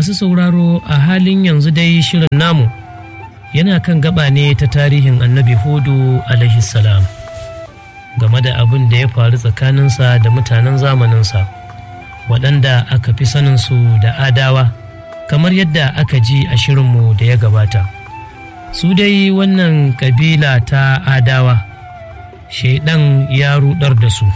Masu sauraro, a halin yanzu dai shirin namu yana kan gaba ne ta tarihin annabi Hudu alaihi salam game da abin da ya faru tsakaninsa da mutanen zamaninsa waɗanda aka fi saninsu da Adawa, kamar yadda aka ji a shirinmu da ya gabata. Su dai wannan kabila ta Adawa, shaidan ya rudar da su,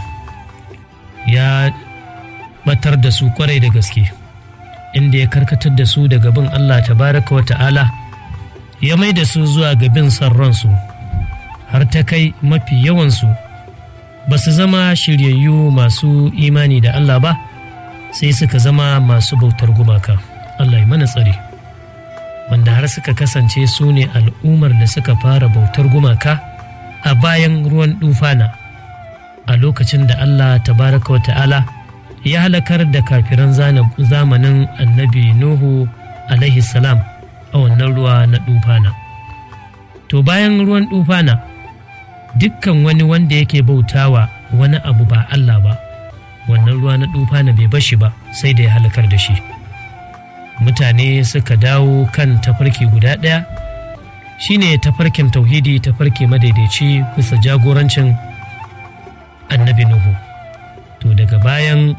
ya batar da su kwarai da gaske, inda ya karkatar da su daga bin Allah tabaraka wa ta'ala, ya mai da su zuwa ga bin son ransu, har ta kai mafi yawansu ba su zama shiryayyu masu imani da Allah ba, sai suka zama masu bautar gumaka. Allah ya mana tsari, wanda har suka kasance su ne al'ummar da suka fara bautar gumaka a bayan ruwan dufana, a lokacin da Allah tabaraka wa ta'ala ya halakar da kafiran zamanin annabi Nuhu alaihi salam a wannan ruwa na dufana. To bayan ruwan dufana, dukkan wani wanda yake bautawa wani abu ba Allah ba, wannan ruwa na dufana bai bashi ba sai da ya halakar da shi. Mutane suka dawo kan tafarki guda ɗaya, shine tafarkin tauhidi, tafarki madaidaici bisa jagorancin annabi Nuhu. To daga bayan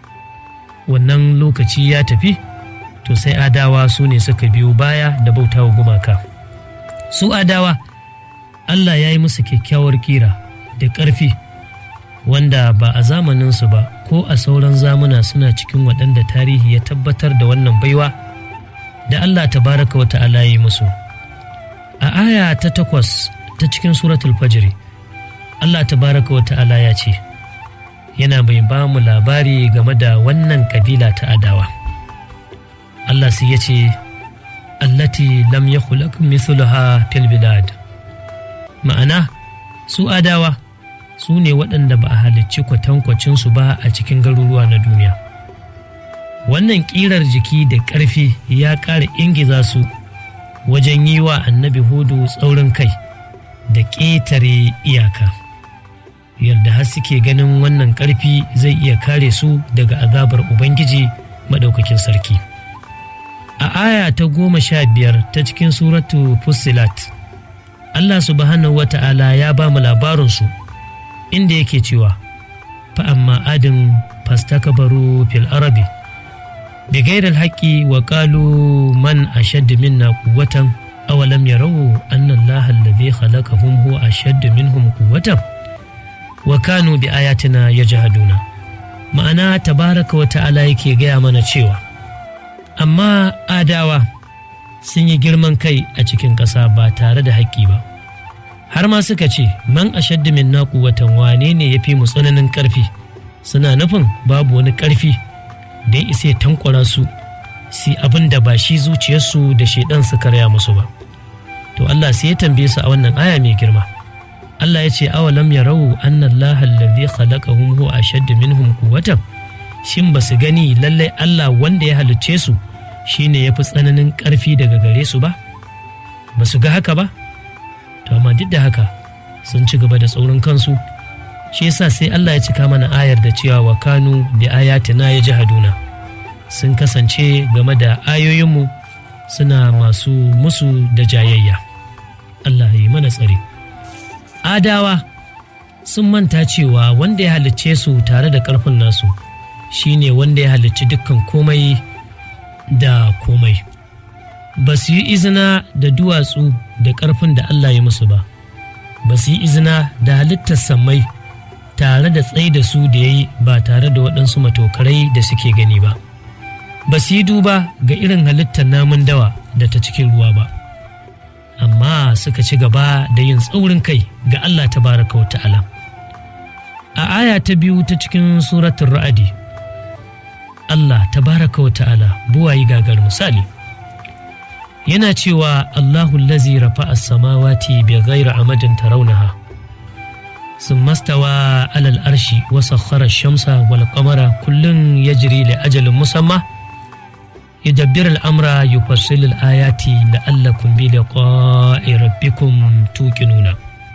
wannan lokaci ya tafi, to sai Adawa su ne suka biyo baya da bautawa gumaka. Su Adawa, Allah ya yi musu kyakkyawar kira da ƙarfi, wanda ba a zamaninsu ba ko a sauran zamuna suna cikin waɗanda tarihi ya tabbatar da wannan baiwa da Allah tabaraka wa ta'ala ya yi musu. A aya ta 8 ta cikin suratul Fajr, Allah tabaraka wa ta'ala ya ce, yana mai ba mu labari game da wannan kabila ta Adawa. Allah sai ya ce, allati lam yakhlaq mithluha fil bilad. Ma'ana, su Adawa su ne waɗanda ba a halicci kwatankwacinsu ba a cikin garuruwa na duniya. Wannan ƙirar jiki da ƙarfi ya ƙara ingiza su wajen yi wa annabi Hudu tsaurin kai da ƙetare iyaka, yadda har suke ganin wannan ƙarfi zai iya kare su daga azabar Ubangiji Maɗaukakin Sarki. A aya ta 15 ta cikin suratu Fussilat, Allah subhanahu wata'ala ya ba mu labarinsu, inda yake cewa, fa'amma adin fastakbaru fil arabi bi ghairi al-haqqi wa qalu man ashaddu minna quwwatan awalam yarawu anna Allaha alladhi khalaqahum huwa ashaddu minhum quwwatan wa kanu bi ayatina yajhaduna. Ma'ana tabaraka wa ta'ala yake gaya mana cewa, amma Adawa sun yi girman kai a cikin ƙasa ba tare da haƙƙi ba, har ma suka ce, man ashaddu minna quwwatan, wane ne yafi mu tsananin ƙarfi? Suna nufin babu wani ƙarfi da ya isa ya tankwara su abin da ba shi zuciyarsu da shaidan suka raya musu ba. To Allah sai ya tambaye su a wannan aya mai girma. Allah ya ce, awalam yarau anna Allaha alladhi khalaqahum huwa ashaddu minhum quwwatan. Shin ba su gani lallai Allah wanda ya halicce su shine yafi tsananin ƙarfi daga gare su ba? Ba su ga haka ba? To amma duk da haka sun ci gaba da tsaurin kansu. Shi yasa sai Allah ya cika mana ayar da cewa wa kanu bi ayatina yajhaduna. Sun kasance game da ayoyinmu suna masu musu da jayayya. Allah ya yi mana tsari. Adawa sun manta cewa wanda ya halicce su tare da ƙarfin nasu shine wanda ya halicci dukkan komai da komai. Ba su yi izina da duwatsu da ƙarfin da Allah ya musu ba, ba su yi izina da halittar sammai tare da tsaye da su da ya yi ba tare da waɗansu matokarai da suke gani ba, ba su yi duba ga irin halittar namun dawa da ta cikin ruwa ba, amma suka ci gaba da yin tsaurin kai ga Allah tabaraka wa ta'ala. A aya ta 2 ta cikin suratul Ra'adi, Allah tabaraka wa ta'ala buwayi gagar misali yana cewa, Allahu allazi rafa'a as-samawati bighairi amadin tarawnaha ثم استوى على الأرش وسخر الشمس والقمر كل يجري لأجل مسمى يدبر الأمر يفصل الآيات لعلكم بلقاء ربكم توقنون.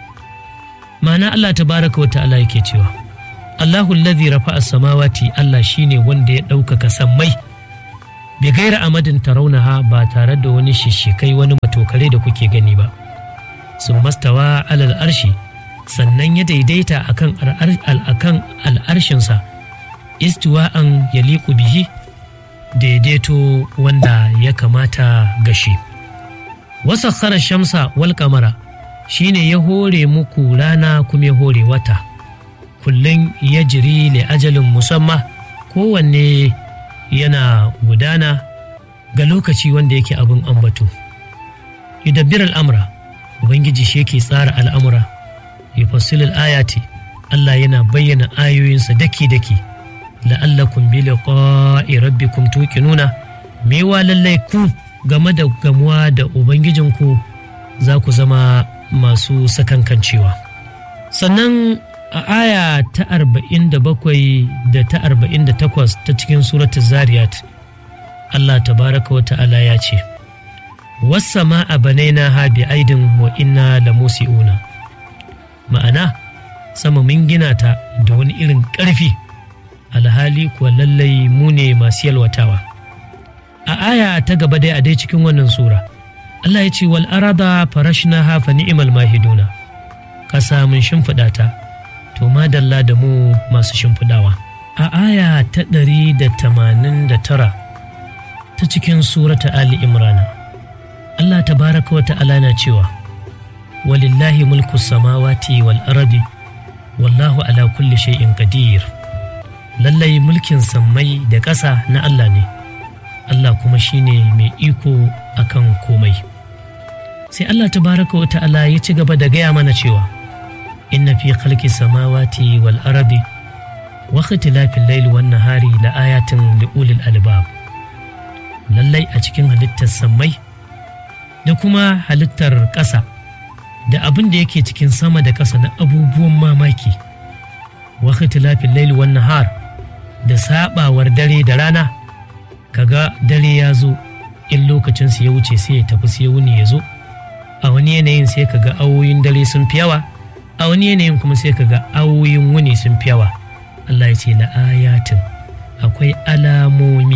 معنى الله تبارك وتعالى yake cewa, Allahu allazi rafa'a as-samawati, Allah shine wanda ya ɗaukaka sammai bi gaira amadin taraunaha ba tare da wani shishikai wani matokare da kuke gani ba. Sun mastawa alal arshi, sannan ya daidaita akan al'arshinsa, istiwa'an yaliqu bihi, daidaito wanda ya kamata gashi. Wasakhara shamsa wal qamara, shine ya hore muku rana kuma ya hore wata, kullum ya jiri li ajalin musamma, kowanne yana gudana ga lokaci wanda yake abin ambato. Yudabbir al'amra, Ubangiji shi yake tsara al'amura, yufassilul ayati, Allah yana bayyana ayoyinsa daki-daki, la'allakum bi liqa'i rabbikum tuqinuna, mewa lallai ku game da gamuwa da Ubangijinku za ku zama masu sakankancewa. Sannan a aya ta 47 da ta 48 ta cikin suratul Zariyat, Allah tabaraka wa ta'ala ya ce, was-sama'a banaynaha bi aidin wa inna lamusi'una. Ma'ana, sama mun gina ta da wani irin ƙarfi, alhali kuwa lallai mu ne masu yalwatawa. A aya ta gaba dai a dai cikin wannan sura, Allah ya ce wal arada farashnaha fa ni'mal mahiduna. Ƙasa mun shimfiɗa ta, to madalla da mu masu shimfiɗawa. A aya ta 189 ta cikin surata Ali Imrana, Allah tabaraka wa ta'ala na cewa walillahi mulku samawati wal ardi wallahu ala kulli shay'in qadir. Lallai mulkin sammai da ƙasa na Allah ne, Allah kuma shine mai iko akan komai. Sai Allah tabaraka wa ta'ala ya ci gaba da gaya mana cewa inna fi khalqi samawati wal ardi wa ikhtilafil layli wan nahari la ayatin li ulil albab. Lallai a cikin halittar sammai da kuma halittar ƙasa da abin da yake cikin sama da ƙasa na abubuwan mamaki, wa ikhtilafil layli wan nahar, da sabawar dare da rana, kaga dare ya zo in lokacin su ya wuce sai ya tafi sai wuni ya zo, a wani yanayin sai kaga awoyin dare sun fi yawa, a wani yanayin kuma sai kaga awoyin wuni sun fi yawa. Allah ya ce la ayatin, akwai alamomi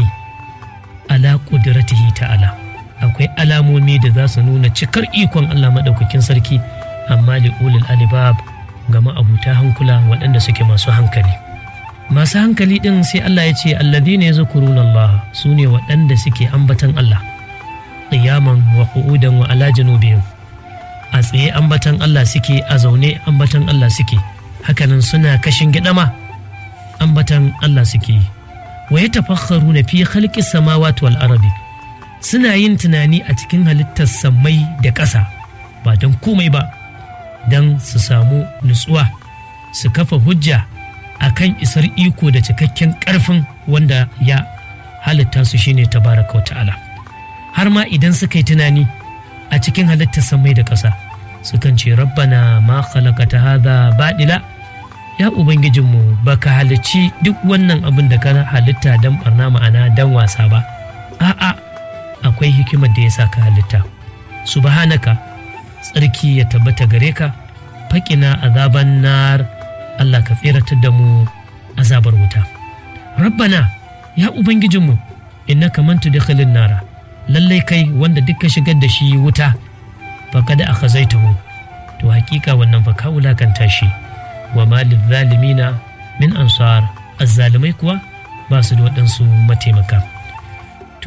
ala qudratihi ta'ala, akwai alamomi da za su nuna cikar ikon Allah maɗaukakin sarki, amma li ulul albab, ga ma'abuta hankula waɗanda suke masu hankali. Masu hankali ɗin sai Allah ya ce alladhina yazkuruna Allah, su ne waɗanda suke ambatan Allah qiyaman wa qu'udan wa ala junubihim, a tsaye ambatan Allah suke, a zaune ambatan Allah suke, hakanan suna kashin gidama ambatan Allah suke. Wa yatafakharuna fi khalqis samawati wal ardi, suna yin tunani a cikin halittar sammai da ƙasa, ba don komai ba, don su samu nutsuwa, su kafa hujja a kan isar iko da cikakken ƙarfin wanda ya halitta su shine tabaraka wa ta'ala. Har ma idan suka yi tunani a cikin halittar sammai da ƙasa, sukan ce rabbana ma khalaqata hadha baɗila, ya ubangijinmu baka halicci duk wannan abin da ka halitta don barna, ma'ana don wasa ba. A'a, akwai hikimar da ya sa ka halitta. Subhanaka, tsarki ya tabbata gare ka, faƙina azaban nar, Allah ka tseratar da mu azabar wuta. Rabbana, ya ubangijinmu, innaka man tudkhilin nara, lallai kai wanda duk ka shigar da shi wuta, faqad akhazaitahu, to hakika wannan fa ka wulakanta shi. Wa malil zalimina min ansar, azzalimai kuwa ba su da waɗansu mataimaka. To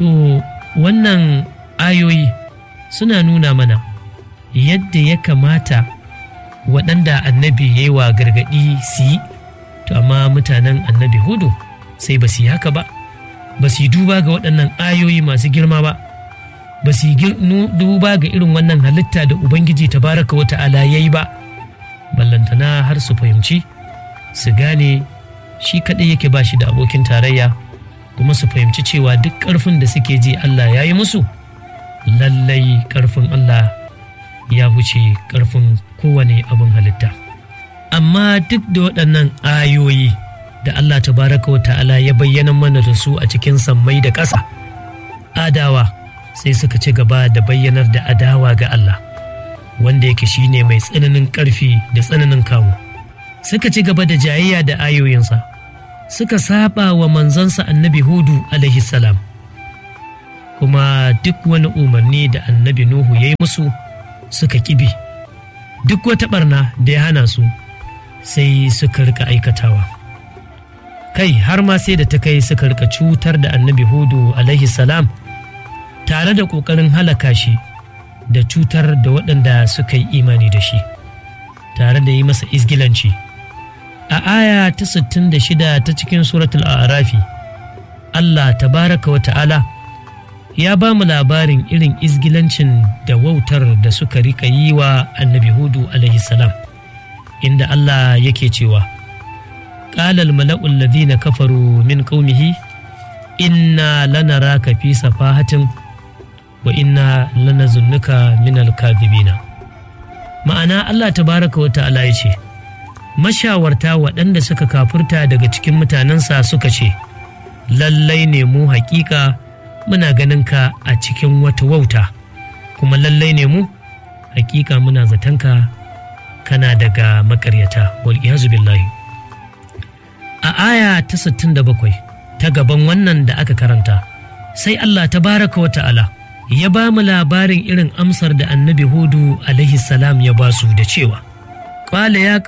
wannan ayoyi suna nuna mana yadda ya kamata waɗanda annabi ya yi wa gargaɗi su yi, to amma mutanen annabi Hudu sai ba su yi haka ba, ba su yi duba ga waɗannan ayoyi masu girma ba, ba su yi duba ga irin wannan halitta da Ubangiji tabaraka wa ta'ala ya yi ba, ballantana har su fahimci, su gane shi kaɗai yake ba shi da abokin tarayya, kuma su fahimci cewa duk ƙarfin da suke ji Allah ya yi musu, lallai ƙarfin Allah ya wuce ƙarfin kowane abin halitta. Amma duk da waɗannan ayoyi da Allah tabaraka wa ta'ala ya bayyana mana da su a cikin sammai da ƙasa, adawa sai suka ci gaba da bayyanar da adawa ga Allah, wanda yake shine mai tsananin ƙarfi da tsananin kamu. Suka ci gaba da jayayya da ayoyinsa, suka saba wa manzansa annabi Hudu alaihi salam. kuma duk wani umarni da annabi Nuhu ya yi musu suka ƙibi, duk wata ɓarna da ya hana su sai suka rika aikatawa. Kai har ma sai da ta kai suka rika cutar da annabi Hudu alaihi salam tare da ƙoƙarin halaka shi da cutar da waɗanda suka yi imani da shi, tare da yi masa izgilanci. A aya ta 66 ta cikin suratul A'rafi, Allah tabaraka wa ta'ala ya ba mu labarin irin izgilancin da wautar da suka rika yi wa annabi Hudu alaihi salam, inda Allah yake cewa, qala al-mala'u alladhina kafaru min qaumihi inna lanaraka fi safahatin wa inna lanazunnuka min al-kadhibina. Ma'ana Allah tabaraka wa ta'ala ya ce, mashawarta waɗanda suka kafurta daga cikin mutanensa suka ce, lallai ne mu haƙiƙa muna ganin ka a cikin wata wauta, kuma lallai ne mu haƙiƙa muna zatonka kana daga makaryata, wal iyazu billahi. A aya ta 67 ta gaban wannan da aka karanta, sai Allah tabaraka wa ta'ala ya ba mu labarin irin amsar da annabi Hudu alaihi salam ya ba su da cewa, qala ya